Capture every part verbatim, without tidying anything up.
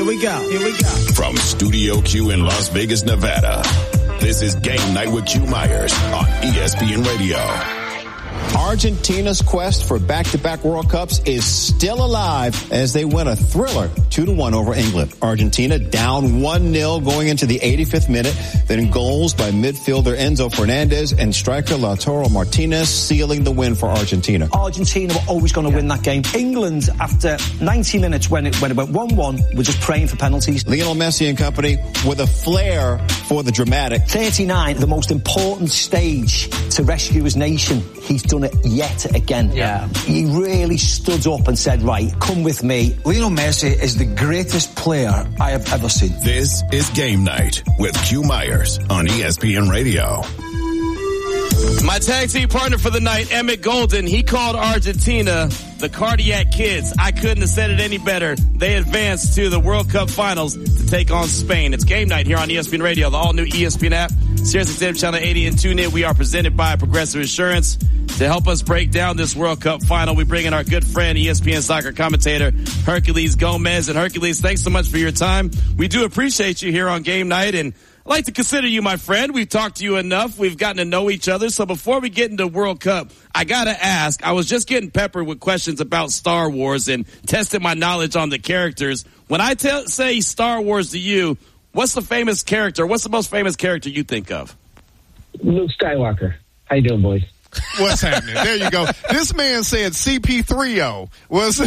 Here we go. Here we go. From Studio Q in Las Vegas, Nevada, this is Game Night with Q Myers on E S P N Radio. Argentina's quest for back-to-back World Cups is still alive as they win a thriller two to one over England. Argentina down one nil going into the eighty-fifth minute. Then goals by midfielder Enzo Fernandez and striker Lautaro Martinez sealing the win for Argentina. Argentina were always going to yeah. win that game. England, after ninety minutes when it, when it went one one, were just praying for penalties. Lionel Messi and company with a flair for the dramatic. thirty-nine, the most important stage to rescue his nation. He's done it yet again. Yeah. He really stood up and said, right, come with me. Lionel Messi is the greatest player I have ever seen. This is Game Night with Q Myers on E S P N Radio. My tag team partner for the night, Emmett Golden, he called Argentina the Cardiac Kids. I couldn't have said it any better. They advanced to the World Cup Finals to take on Spain. It's Game Night here on E S P N Radio, the all-new E S P N app, Sirius X M Channel eighty, and tune in. We are presented by Progressive Insurance. To help us break down this World Cup final, we bring in our good friend, E S P N soccer commentator, Herculez Gomez. And Herculez, thanks so much for your time. We do appreciate you here on Game Night, and I'd like to consider you my friend. We've talked to you enough. We've gotten to know each other. So before we get into World Cup, I got to ask, I was just getting peppered with questions about Star Wars and tested my knowledge on the characters. When I tell, say Star Wars to you, what's the famous character? What's the most famous character you think of? Luke Skywalker. How you doing, boys? What's happening? There you go. This man said C P three O. Was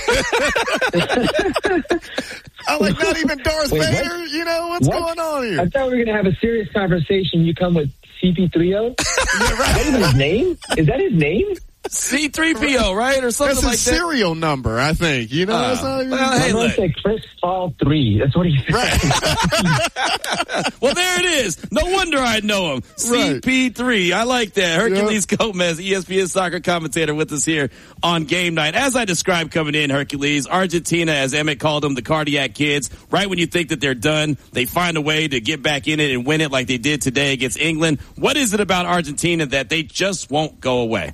I'm like, not even Darth Wait, Vader? what? You know, what's what? going on here? I thought we were going to have a serious conversation. You come with C P three O? Yeah, right. Is that his name? Is that his name? C three P O, right? Or something That's like his that. serial number, I think. You know, Uh, that's not even... well, hey, I'm going to say Chris Paul three. That's what he said. Right. Well, there it is. No wonder I know him. C P three. I like that. Herculez yep. Gomez, E S P N soccer commentator with us here on Game Night. As I described coming in, Herculez, Argentina, as Emmett called them, the Cardiac Kids. Right when you think that they're done, they find a way to get back in it and win it like they did today against England. What is it about Argentina that they just won't go away?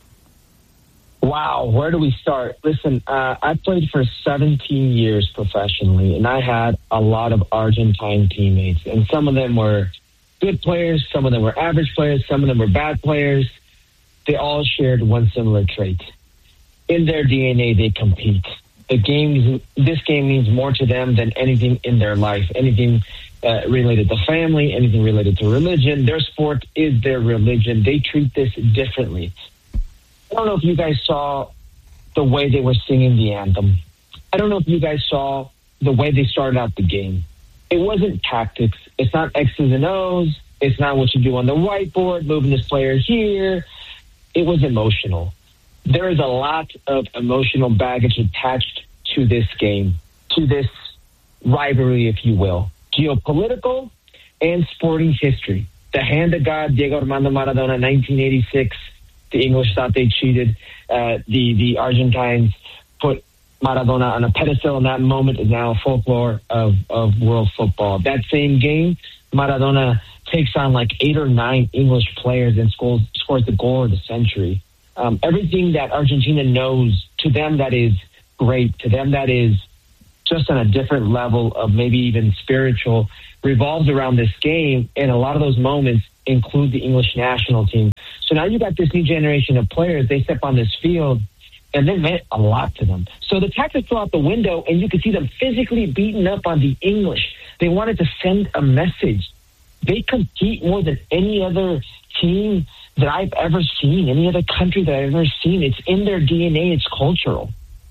Wow, where do we start? Listen, uh, I played for seventeen years professionally, and I had a lot of Argentine teammates, and some of them were good players, some of them were average players, some of them were bad players. They all shared one similar trait. In their D N A, they compete. The game, this game means more to them than anything in their life, anything uh, related to family, anything related to religion. Their sport is their religion. They treat this differently. I don't know if you guys saw the way they were singing the anthem. I don't know if you guys saw the way they started out the game. It wasn't tactics. It's not X's and O's. It's not what you do on the whiteboard, moving this player here. It was emotional. There is a lot of emotional baggage attached to this game, to this rivalry, if you will. Geopolitical and sporting history. The hand of God, Diego Armando Maradona, nineteen eighty-six. The English thought they cheated. Uh, the, the Argentines put Maradona on a pedestal, and that moment is now folklore of, of world football. That same game, Maradona takes on like eight or nine English players and scores, scores the goal of the century. Um, everything that Argentina knows, to them that is great, to them that is just on a different level of maybe even spiritual, revolves around this game, and a lot of those moments include the English national team. So now you got this new generation of players. They step on this field, and they meant a lot to them. So the tactics go out the window, and you could see them physically beating up on the English. They wanted to send a message. They compete more than any other team that I've ever seen, any other country that I've ever seen. It's in their D N A. It's cultural.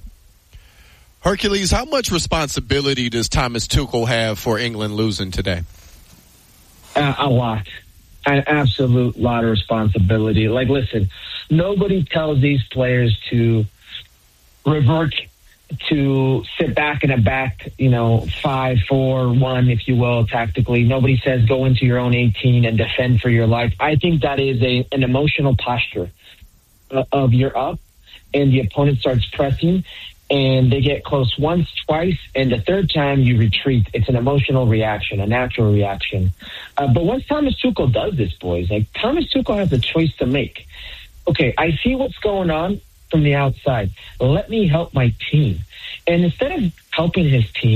Herculez, how much responsibility does Thomas Tuchel have for England losing today? Uh, a lot. An absolute lot of responsibility. Like, listen, nobody tells these players to revert, to sit back in a back, you know, five, four, one, if you will, tactically. Nobody says go into your own eighteen and defend for your life. I think that is a an emotional posture of you're up and the opponent starts pressing and they get close once, twice, and the third time you retreat. It's an emotional reaction, a natural reaction. Uh, but once Thomas Tuchel does this, boys, like Thomas Tuchel has a choice to make. Okay, I see what's going on from the outside. Let me help my team. And instead of helping his team,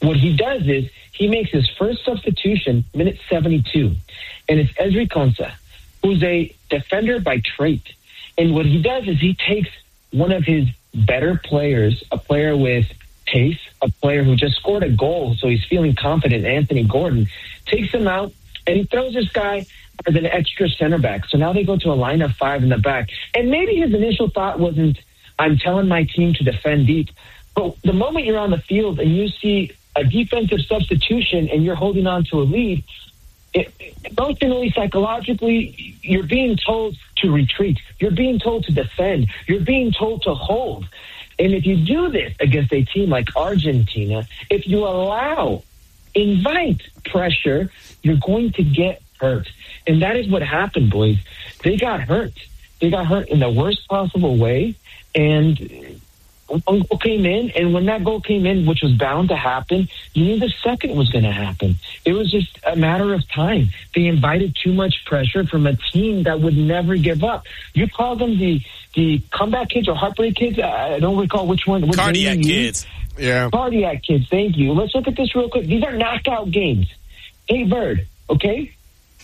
What he does is he makes his first substitution minute seventy-two, and it's Ezri Konsa, who's a defender by trait. And what he does is he takes one of his better players, a player with pace, a player who just scored a goal, so he's feeling confident, Anthony Gordon, takes him out, and he throws this guy as an extra center back. So now they go to a line of five in the back. And maybe his initial thought wasn't, I'm telling my team to defend deep. But the moment you're on the field and you see a defensive substitution and you're holding on to a lead, it, emotionally, psychologically, you're being told to retreat. You're being told to defend. You're being told to hold. And if you do this against a team like Argentina, if you allow, invite pressure, you're going to get hurt. And that is what happened, boys. They got hurt. They got hurt in the worst possible way. And one goal came in, and when that goal came in, which was bound to happen, you knew the second was going to happen. It was just a matter of time. They invited too much pressure from a team that would never give up. You call them the the comeback kids or heartbreak kids? I don't recall which one. Which Cardiac kids. Yeah. Cardiac kids, thank you. Let's look at this real quick. These are knockout games. Cape Verde, okay?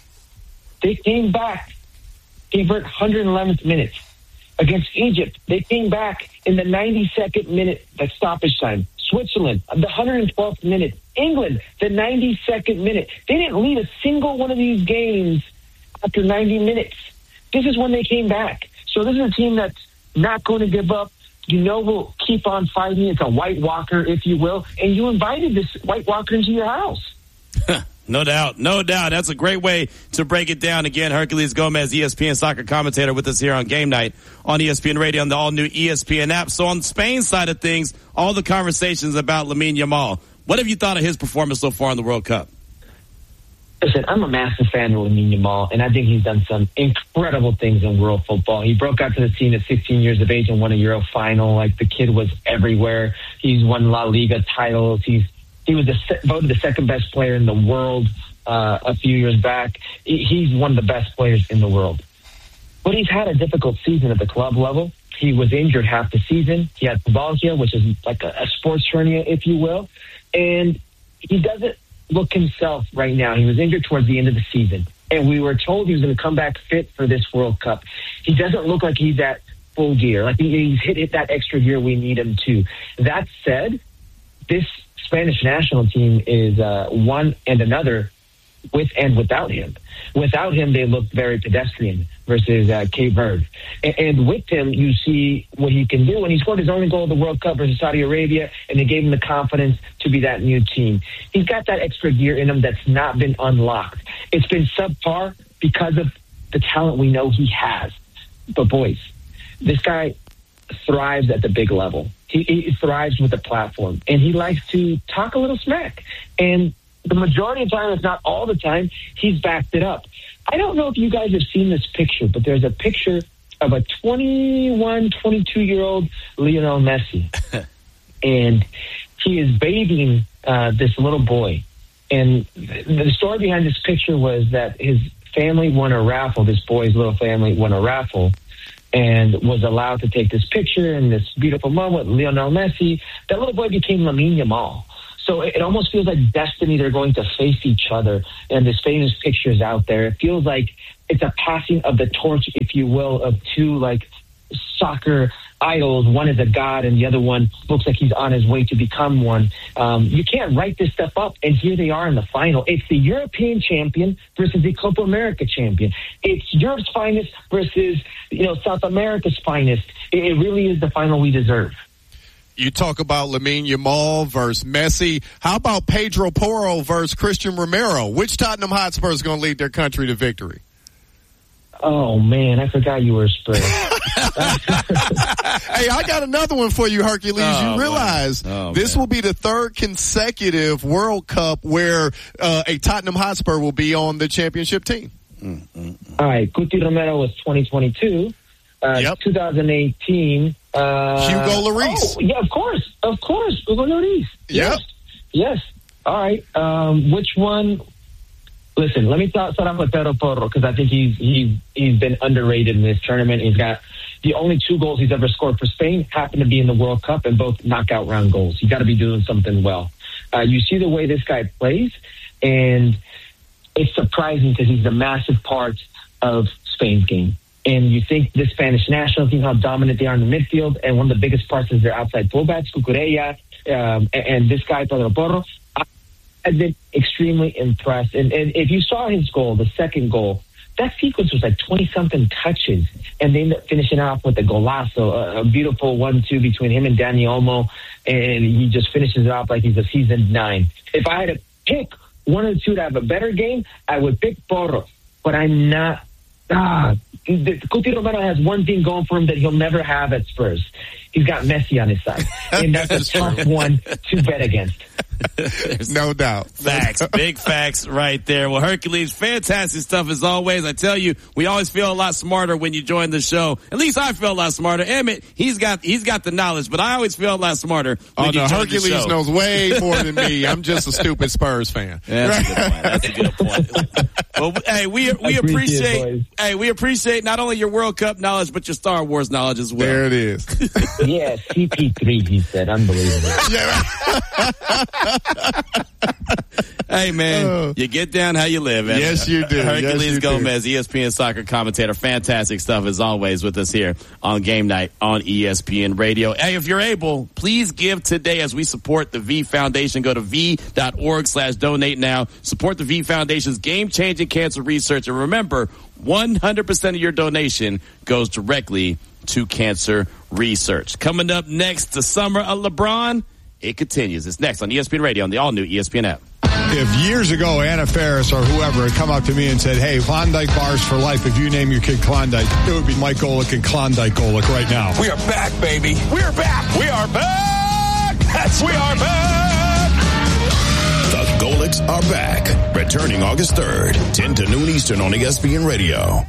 They came back. Cape Verde, one hundred eleventh minute. Against Egypt, they came back in the ninety-second minute, that stoppage time. Switzerland, the one hundred twelfth minute. England, the ninety-second minute. They didn't lead a single one of these games after ninety minutes. This is when they came back. So this is a team that's not going to give up. You know we'll keep on fighting. It's a White Walker, if you will. And you invited this White Walker into your house. No doubt. No doubt. That's a great way to break it down. Again, Herculez Gomez, E S P N soccer commentator with us here on Game Night on E S P N Radio and the all-new E S P N app. So on Spain's side of things, all the conversations about Lamine Yamal. What have you thought of his performance so far in the World Cup? Listen, I'm a massive fan of Lamine Yamal, and I think he's done some incredible things in world football. He broke out to the scene at sixteen years of age and won a Euro final. Like, the kid was everywhere. He's won La Liga titles. He's He was the, voted the second best player in the world uh, a few years back. He, he's one of the best players in the world. But he's had a difficult season at the club level. He was injured half the season. He had pubalgia, which is like a, a sports hernia, if you will. And he doesn't look himself right now. He was injured towards the end of the season. And we were told he was going to come back fit for this World Cup. He doesn't look like he's at full gear. Like he's hit, hit that extra gear we need him to. That said, this Spanish national team is uh, one and another with and without him. Without him, they look very pedestrian versus uh, Cape Verde. And, and with him, you see what he can do. And he scored his only goal of the World Cup versus Saudi Arabia, and they gave him the confidence to be that new team. He's got that extra gear in him that's not been unlocked. It's been subpar because of the talent we know he has. But boys, this guy thrives at the big level. He, he thrives with the platform, and he likes to talk a little smack. And the majority of the time, if not all the time, he's backed it up. I don't know if you guys have seen this picture, but there's a picture of a twenty-one, twenty-two-year-old Lionel Messi. And he is bathing uh, this little boy. And the story behind this picture was that his family won a raffle. This boy's little family won a raffle and was allowed to take this picture and this beautiful moment with Lionel Messi. That little boy became Lamine Yamal. So it almost feels like destiny. They're going to face each other, and this famous picture is out there. It feels like it's a passing of the torch, if you will, of two like soccer idols. One is a god, and the other one looks like he's on his way to become one. Um, you can't write this stuff up, and here they are in the final. It's the European champion versus the Copa America champion. It's Europe's finest versus, you know, South America's finest. It, it really is the final we deserve. You talk about Lamine Yamal versus Messi. How about Pedro Porro versus Christian Romero? Which Tottenham Hotspur is going to lead their country to victory? Oh, man, I forgot you were a Spurs. Hey, I got another one for you, Hercules. Oh, you realize oh, this man. will be the third consecutive World Cup where uh, a Tottenham Hotspur will be on the championship team. Mm, mm, mm. All right, Guti Romero was twenty twenty-two. Uh, Yep. twenty eighteen. Uh, Hugo Lloris. Oh, yeah, of course. Of course. Hugo Lloris. Yes. Yes. All right. Um, which one? Listen, let me start, start off with Pedro Porro because I think he's, he's, he's been underrated in this tournament. He's got the only two goals he's ever scored for Spain happen to be in the World Cup and both knockout round goals. You got to be doing something well. Uh, you see the way this guy plays, and it's surprising because he's a massive part of Spain's game. And you think the Spanish national team, how dominant they are in the midfield, and one of the biggest parts is their outside fullbacks, Cucurella, um, and, and this guy, Pedro Porro. I've been extremely impressed. And, and if you saw his goal, the second goal, that sequence was like twenty-something touches, and they ended up finishing off with a golazo, a, a beautiful one two between him and Dani Olmo, and he just finishes it off like he's a seasoned nine. If I had to pick one or two to have a better game, I would pick Porro, but I'm not. Ah, Cuti Romero has one thing going for him that he'll never have at Spurs. He's got Messi on his side, and that's a tough one to bet against. No doubt. Facts. Big facts right there. Well, Hercules, fantastic stuff as always. I tell you, we always feel a lot smarter when you join the show. At least I feel a lot smarter. Emmett, he's got he's got the knowledge, but I always feel a lot smarter when oh, you no, join Hercules the show. knows way more than me. I'm just a stupid Spurs fan. Yeah, that's a good point. That's a good point. Well, hey, we we appreciate appreciate hey, we appreciate not only your World Cup knowledge, but your Star Wars knowledge as well. There it is. Yeah, C P three, he said. Unbelievable. Yeah. Hey, man, uh, you get down how you live. Man. Yes, you do. Hercules yes, you Gomez, do. E S P N soccer commentator. Fantastic stuff, as always, with us here on Game Night on E S P N Radio. Hey, if you're able, please give today as we support the V Foundation. Go to v.org slash donate now. Support the V Foundation's game-changing cancer research. And remember, one hundred percent of your donation goes directly to cancer research. Coming up next, the summer of LeBron. It continues. It's next on E S P N Radio on the all-new E S P N app. If years ago Anna Faris or whoever had come up to me and said, hey, Klondike bars for life, if you name your kid Klondike, it would be Mike Golick and Klondike Golick right now. We are back, baby. We are back. We are back. Yes, we are back. The Golicks are back. Returning August third, ten to noon Eastern on E S P N Radio.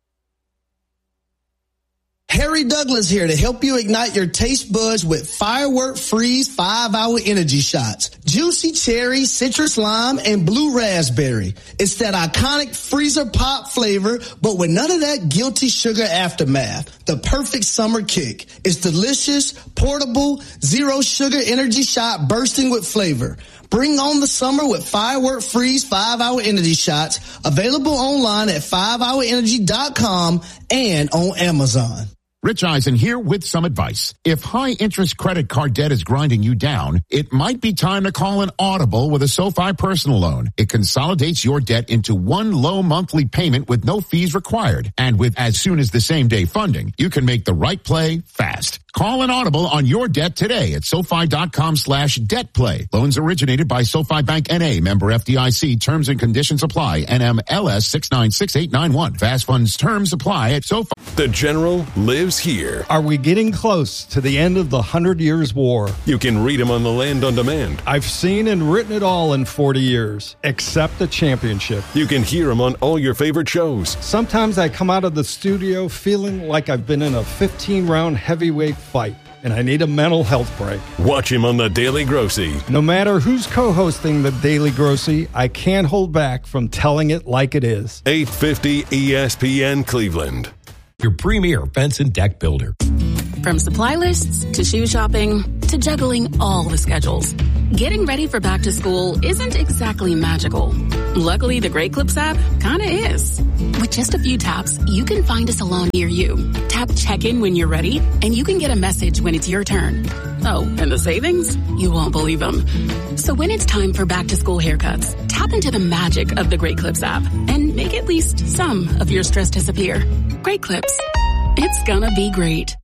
Harry Douglas here to help you ignite your taste buds with Firework Freeze five hour energy shots. Juicy cherry, citrus lime, and blue raspberry. It's that iconic freezer pop flavor, but with none of that guilty sugar aftermath. The perfect summer kick. It's delicious, portable, zero sugar energy shot bursting with flavor. Bring on the summer with Firework Freeze five hour energy shots. Available online at five hour energy dot com and on Amazon. Rich Eisen here with some advice. If high-interest credit card debt is grinding you down, it might be time to call an Audible with a SoFi personal loan. It consolidates your debt into one low monthly payment with no fees required. And with as soon as the same day funding, you can make the right play fast. Call an Audible on your debt today at SoFi.com slash debt play. Loans originated by SoFi Bank N A, member F D I C. Terms and conditions apply. N M L S six nine six eight nine one. Fast funds terms apply at SoFi. The General lives here. Are we getting close to the end of the Hundred Years' War? You can read him on the Land on Demand. I've seen and written it all in forty years, except the championship. You can hear him on all your favorite shows. Sometimes I come out of the studio feeling like I've been in a fifteen-round heavyweight fight, and I need a mental health break. Watch him on The Daily Grossy. No matter who's co-hosting The Daily Grossy, I can't hold back from telling it like it is. eight fifty E S P N Cleveland. Your premier fence and deck builder. From supply lists to shoe shopping to juggling all the schedules, getting ready for back to school isn't exactly magical. Luckily, the Great Clips app kinda is. With just a few taps, you can find a salon near you. Tap check-in when you're ready, and you can get a message when it's your turn. Oh, and the savings? You won't believe them. So when it's time for back to school haircuts, tap into the magic of the Great Clips app and make at least some of your stress disappear. Great Clips. It's gonna be great.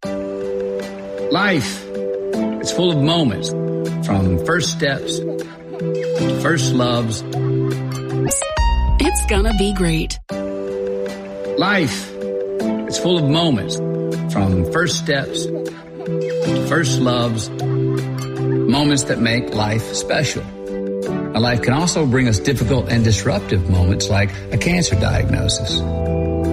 Life is full of moments, from first steps to first loves. It's gonna be great. Life is full of moments, from first steps to first loves, moments that make life special. Now, life can also bring us difficult and disruptive moments like a cancer diagnosis.